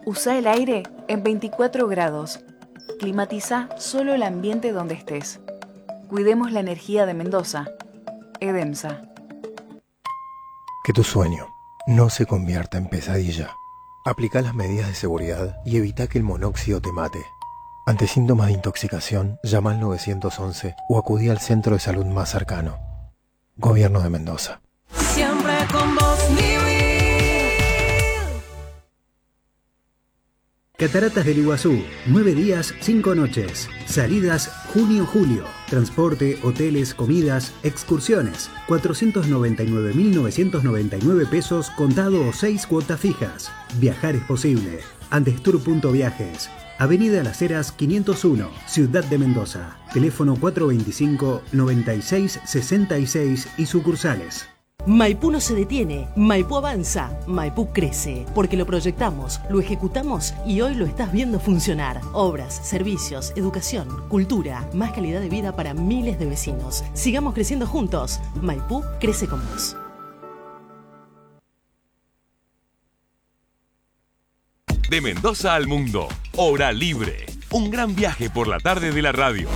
Usa el aire en 24 grados. Climatiza solo el ambiente donde estés. Cuidemos la energía de Mendoza. Edemsa. Que tu sueño no se convierta en pesadilla. Aplica las medidas de seguridad y evita que el monóxido te mate. Ante síntomas de intoxicación, llama al 911 o acudí al centro de salud más cercano. Gobierno de Mendoza. Siempre con vos, Cataratas del Iguazú, 9 días, 5 noches. Salidas junio-julio. Transporte, hoteles, comidas, excursiones. 499.999 pesos contado o 6 cuotas fijas. Viajar es posible. Andestur.viajes. Avenida Las Heras 501, Ciudad de Mendoza. Teléfono 425-9666 y sucursales. Maipú no se detiene, Maipú avanza, Maipú crece, porque lo proyectamos, lo ejecutamos y hoy lo estás viendo funcionar. Obras, servicios, educación, cultura, más calidad de vida para miles de vecinos. Sigamos creciendo juntos. Maipú crece con vos. De Mendoza al mundo, Hora Libre. Un gran viaje por la tarde de la radio.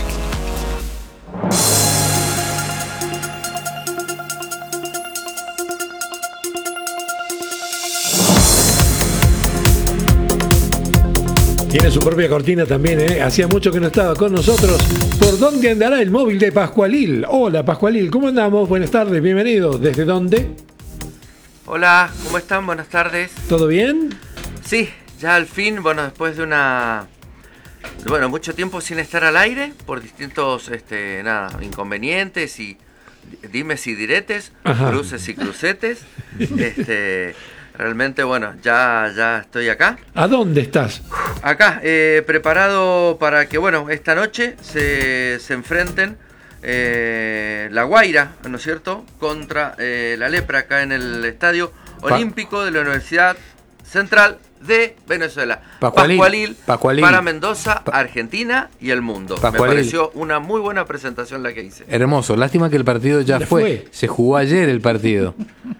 Tiene su propia cortina también, ¿eh? Hacía mucho que no estaba con nosotros. ¿Por dónde andará el móvil de Pascualil? Hola, Pascualil, ¿cómo andamos? Buenas tardes, bienvenido. ¿Desde dónde? Hola, ¿cómo están? Buenas tardes. ¿Todo bien? Sí, ya al fin, bueno, después de mucho tiempo sin estar al aire, por distintos, inconvenientes y dimes y diretes, Ajá. Cruces y crucetes, realmente, bueno, ya estoy acá. ¿A dónde estás? Acá, preparado para que, bueno, esta noche se enfrenten La Guaira, ¿no es cierto?, contra la Lepra acá en el Estadio Olímpico de la Universidad Central de Venezuela. Pascualil para Mendoza, Argentina y el mundo. Pascualil. Me pareció una muy buena presentación la que hice. Hermoso, lástima que el partido ya fue. Se jugó ayer el partido.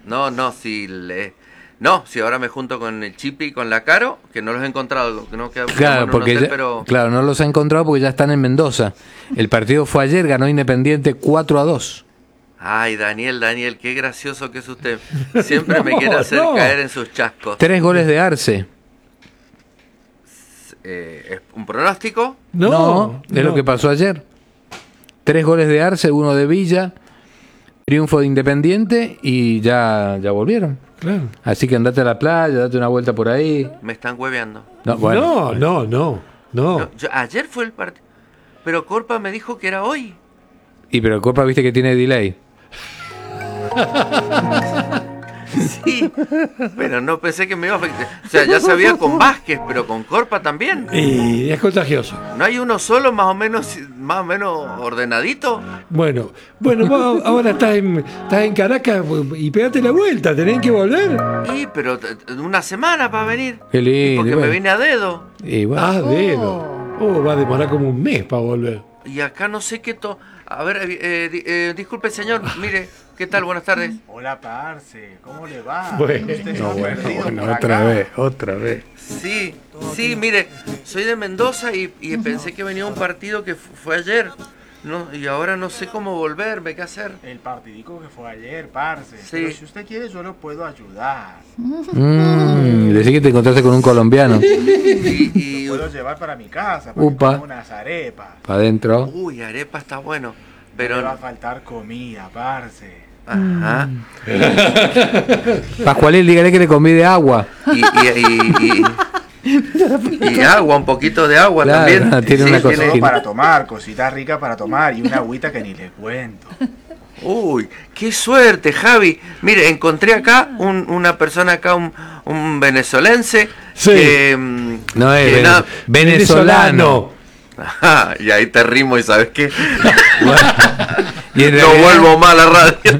Si ahora me junto con el Chipi y con la Caro, que no los he encontrado, que no queda Claro, porque claro, no los ha encontrado porque ya están en Mendoza. El partido fue ayer, ganó Independiente 4-2. Ay, Daniel, qué gracioso que es usted. Siempre me quiere hacer caer en sus chascos. 3 goles de Arce. ¿Es un pronóstico? No, es lo que pasó ayer. 3 goles de Arce, 1 de Villa, triunfo de Independiente y ya volvieron. Claro. Así que andate a la playa, date una vuelta por ahí. Me están hueveando. No. Ayer fue el partido. Pero Corpa me dijo que era hoy. Y pero Copa viste que tiene delay. Sí, pero no pensé que me iba a afectar. O sea, ya sabía con Vázquez, pero con Corpa también. Y es contagioso. ¿No hay uno solo más o menos ordenadito? Bueno, vos ahora estás en Caracas y pegate la vuelta, tenés que volver. Pero una semana para venir. Qué lindo. Porque me vine a dedo. Dedo. Va a demorar como un mes para volver. Y acá no sé qué A ver, disculpe señor, mire, ¿qué tal? Buenas tardes. Hola, parce, ¿cómo le va? Otra vez. Sí, mire, soy de Mendoza y pensé que venía un partido que fue ayer. Y ahora no sé cómo volverme, ¿qué hacer? El partidico que fue ayer, parce. Sí. Pero si usted quiere, yo lo puedo ayudar. Decí que te encontraste con un colombiano. Y puedo llevar para mi casa, para que coma unas arepas. Para adentro. Uy, arepa está bueno. Pero no le va a faltar comida, parce. Ajá. Pascualil, dígale que le convide agua. Y agua, un poquito de agua, claro, también. Tiene una cosita para tomar, cositas ricas para tomar y una agüita que ni le cuento. Uy, qué suerte, Javi. Mire, encontré acá una persona acá, un venezolense. Sí. No es venezolano. Ajá, y ahí te rimo y ¿sabes qué? No vuelvo más a la radio.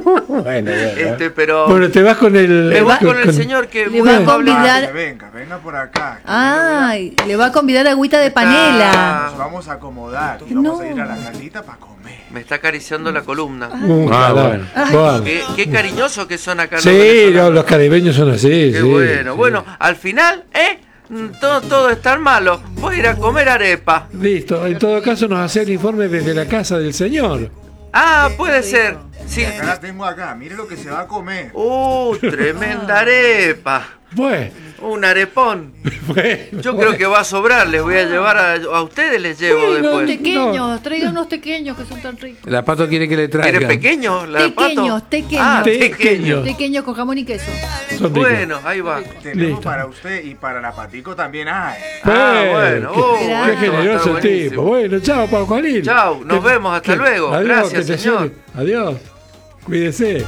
Pero te vas con el... Me vas con el señor que le va a convidar. Venga por acá. Ay, le va a convidar agüita de panela. Nos vamos a acomodar y vamos a ir a la casita para comer. Me está acariciando la columna. Bueno. Qué cariñosos que son acá. Sí, los caribeños son así. Qué bueno. Bueno, al final, todo es tan malo. Voy a ir a comer arepa. Listo, en todo caso nos hace el informe desde la casa del señor. Ah, puede ser. Sí. Acá la tengo acá, mire lo que se va a comer. Tremenda arepa. Bueno. Un arepón. Bueno, yo creo que va a sobrar. Les voy a llevar a ustedes, les llevo después. Pequeños, traigan unos pequeños que son tan ricos. La Pato quiere que le traigan. ¿Eres pequeño? Pequeños. Pequeños. Pequeños con jamón y queso. Bueno, ahí va. Tenemos para usted y para la Patico también hay. Bueno. Qué generoso el tipo. Bueno, chao, Pascualín. Chao, nos vemos, hasta luego. Adiós, gracias, señor. Adiós. Cuídese.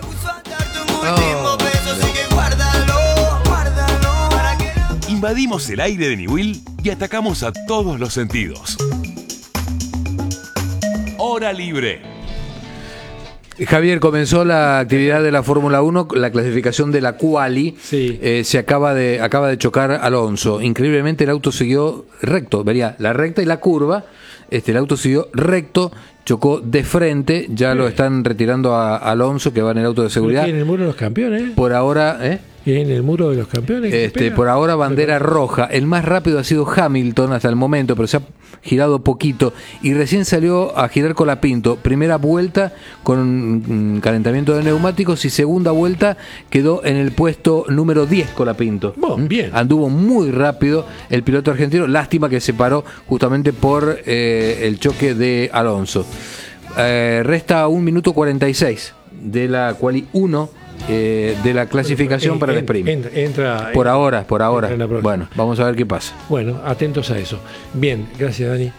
Invadimos el aire de Niwil y atacamos a todos los sentidos. Hora libre. Javier, comenzó la actividad de la Fórmula 1, la clasificación de la quali. Sí. Se acaba de chocar Alonso. Increíblemente el auto siguió recto, vería la recta y la curva. El auto siguió recto, chocó de frente, ya lo están retirando a Alonso, que va en el auto de seguridad. ¿En el muro de los campeones? Por ahora, en el muro de los campeones. Por ahora bandera roja. El más rápido ha sido Hamilton hasta el momento, pero se ha girado poquito y recién salió a girar Colapinto. Primera vuelta con calentamiento de neumáticos y segunda vuelta quedó en el puesto número 10 Colapinto. Bien. Anduvo muy rápido el piloto argentino. Lástima que se paró justamente por el choque de Alonso. Resta 1 minuto 46 de la quali 1. De la clasificación para el sprint. Entra por ahora. Bueno, vamos a ver qué pasa. Bueno, atentos a eso. Bien, gracias, Dani.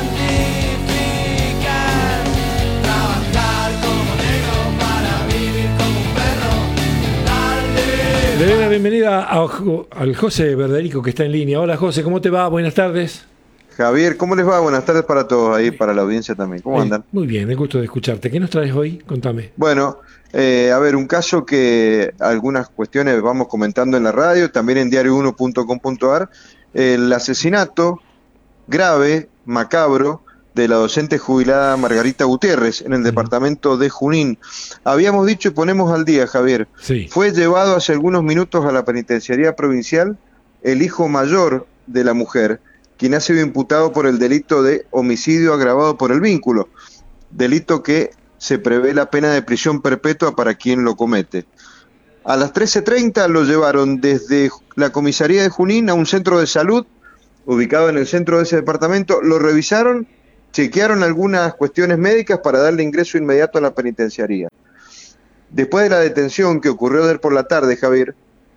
Le doy la bienvenida al José Verderico, que está en línea. Hola, José, ¿cómo te va? Buenas tardes. Javier, ¿cómo les va? Buenas tardes para todos ahí, para la audiencia también. ¿Cómo andan? Muy bien, el gusto de escucharte. ¿Qué nos traes hoy? Contame. Bueno, a ver, un caso que algunas cuestiones vamos comentando en la radio, también en diario1.com.ar, el asesinato grave, macabro, de la docente jubilada Margarita Gutiérrez en el departamento de Junín. Habíamos dicho y ponemos al día, Javier. Sí. Fue llevado hace algunos minutos a la penitenciaría provincial el hijo mayor de la mujer, quien ha sido imputado por el delito de homicidio agravado por el vínculo, delito que se prevé la pena de prisión perpetua para quien lo comete. A las 13:30 lo llevaron desde la comisaría de Junín a un centro de salud ubicado en el centro de ese departamento, lo revisaron, chequearon algunas cuestiones médicas para darle ingreso inmediato a la penitenciaría. Después de la detención que ocurrió ayer por la tarde, Javier,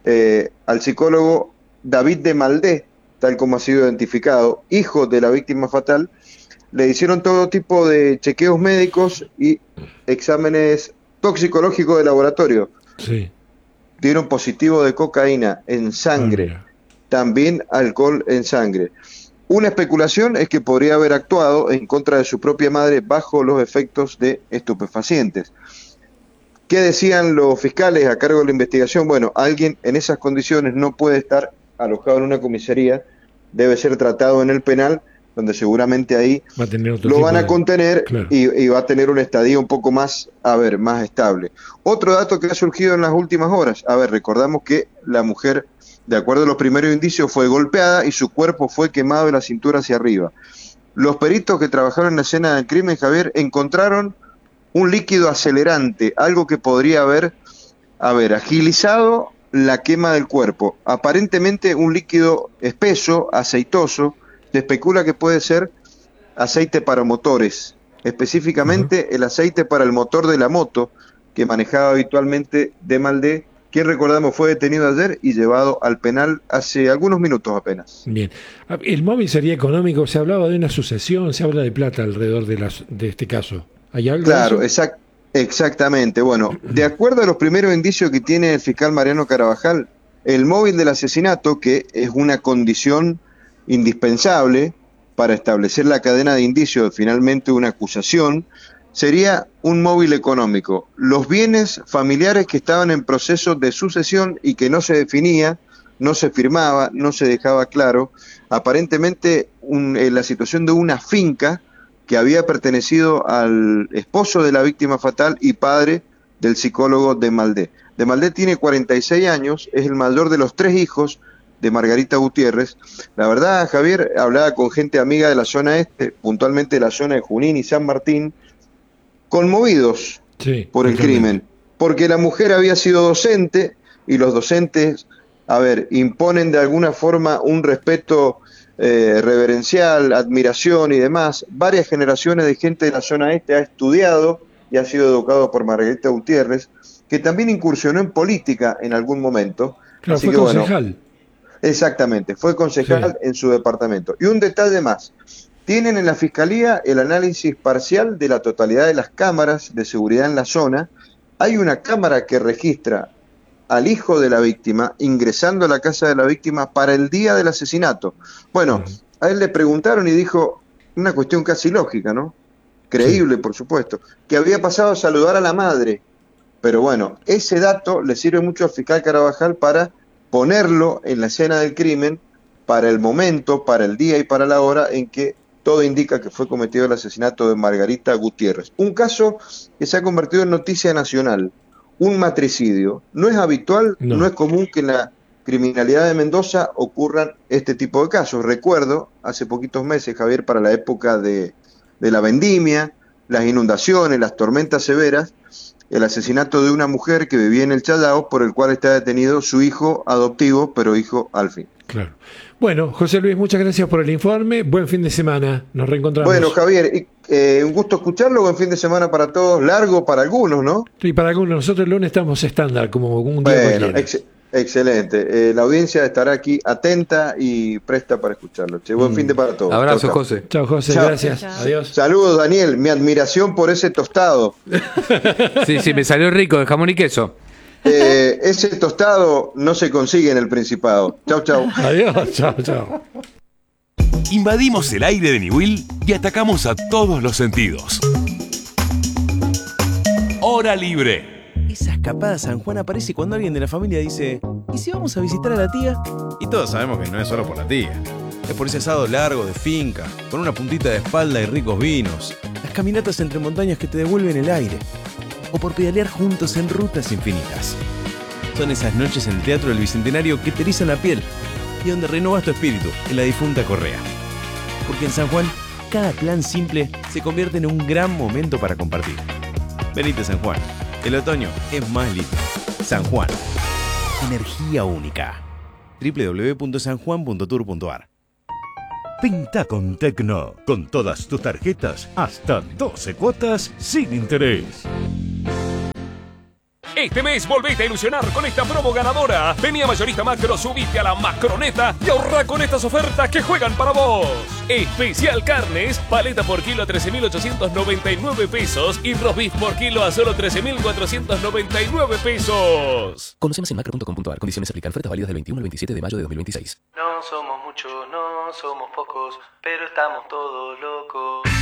al psicólogo David de Maldé, tal como ha sido identificado, hijo de la víctima fatal, le hicieron todo tipo de chequeos médicos y exámenes toxicológicos de laboratorio. Sí. Dieron positivo de cocaína en sangre, también alcohol en sangre. Una especulación es que podría haber actuado en contra de su propia madre bajo los efectos de estupefacientes. ¿Qué decían los fiscales a cargo de la investigación? Bueno, alguien en esas condiciones no puede estar alojado en una comisaría, debe ser tratado en el penal, donde seguramente ahí lo van a contener, claro, y va a tener un estadio un poco más, más estable. Otro dato que ha surgido en las últimas horas, recordamos que la mujer, de acuerdo a los primeros indicios, fue golpeada y su cuerpo fue quemado de la cintura hacia arriba. Los peritos que trabajaron en la escena del crimen, Javier, encontraron un líquido acelerante, algo que podría haber agilizado la quema del cuerpo. Aparentemente un líquido espeso, aceitoso. Se especula que puede ser aceite para motores, específicamente el aceite para el motor de la moto que manejaba habitualmente de Maldé, quien, recordamos, fue detenido ayer y llevado al penal hace algunos minutos apenas. Bien. ¿El móvil sería económico? Se hablaba de una sucesión, se habla de plata alrededor de este caso. ¿Hay algo? Claro, exactamente. Bueno, de acuerdo a los primeros indicios que tiene el fiscal Mariano Carabajal, el móvil del asesinato, que es una condición indispensable para establecer la cadena de indicios de finalmente una acusación, sería un móvil económico. Los bienes familiares que estaban en proceso de sucesión y que no se definía, no se firmaba, no se dejaba claro, aparentemente la situación de una finca que había pertenecido al esposo de la víctima fatal y padre del psicólogo de Maldé. De Maldé tiene 46 años, es el mayor de los 3 hijos de Margarita Gutiérrez. La verdad, Javier, hablaba con gente amiga de la zona este, puntualmente de la zona de Junín y San Martín, conmovidos por el crimen, porque la mujer había sido docente y los docentes, imponen de alguna forma un respeto reverencial, admiración y demás. Varias generaciones de gente de la zona este ha estudiado y ha sido educado por Margarita Gutiérrez, que también incursionó en política en algún momento. Claro, así fue que, concejal. Exactamente, fue concejal en su departamento. Y un detalle más, tienen en la Fiscalía el análisis parcial de la totalidad de las cámaras de seguridad en la zona. Hay una cámara que registra al hijo de la víctima ingresando a la casa de la víctima para el día del asesinato. Bueno, a él le preguntaron y dijo una cuestión casi lógica, ¿no? Creíble, por supuesto, que había pasado a saludar a la madre. Pero bueno, ese dato le sirve mucho al fiscal Carabajal para ponerlo en la escena del crimen, para el momento, para el día y para la hora en que todo indica que fue cometido el asesinato de Margarita Gutiérrez. Un caso que se ha convertido en noticia nacional, un matricidio. No es habitual, no es común que en la criminalidad de Mendoza ocurran este tipo de casos. Recuerdo, hace poquitos meses, Javier, para la época de la vendimia, las inundaciones, las tormentas severas, el asesinato de una mujer que vivía en el Challao, por el cual está detenido su hijo adoptivo, pero hijo al fin. Claro. Bueno, José Luis, muchas gracias por el informe. Buen fin de semana. Nos reencontramos. Bueno, Javier, un gusto escucharlo. Buen fin de semana para todos. Largo para algunos, ¿no? Sí, para algunos. Nosotros el lunes estamos estándar, como un día cualquiera. Excelente. La audiencia estará aquí atenta y presta para escucharlo. Buen fin de para todos. Abrazo, chau. José. Chao, José. Chao. Gracias. Chao. Adiós. Saludos, Daniel. Mi admiración por ese tostado. Sí, me salió rico, de jamón y queso. Ese tostado no se consigue en el Principado. Chau. Adiós. Chao. Invadimos el aire de Niwil y atacamos a todos los sentidos. Hora libre. Esa escapada a San Juan aparece cuando alguien de la familia dice: ¿y si vamos a visitar a la tía? Y todos sabemos que no es solo por la tía. Es por ese asado largo de finca, con una puntita de espalda y ricos vinos. Las caminatas entre montañas que te devuelven el aire. O por pedalear juntos en rutas infinitas. Son esas noches en el Teatro del Bicentenario que te erizan la piel y donde renovas tu espíritu en la difunta correa. Porque en San Juan, cada plan simple se convierte en un gran momento para compartir. Venite, San Juan. El otoño es más lindo. San Juan. Energía única. www.sanjuan.tour.ar. Pinta con Tecno, con todas tus tarjetas, hasta 12 cuotas sin interés. Este mes volvete a ilusionar con esta promo ganadora. Vení a Mayorista Macro, subite a la Macroneta y ahorra con estas ofertas que juegan para vos. Especial carnes, paleta por kilo a 13.899 pesos y roast beef por kilo a solo 13.499 pesos. Conoce más en macro.com.ar. Condiciones aplican. Ofertas válidas del 21 al 27 de mayo de 2026. No somos muchos, no somos pocos, pero estamos todos locos.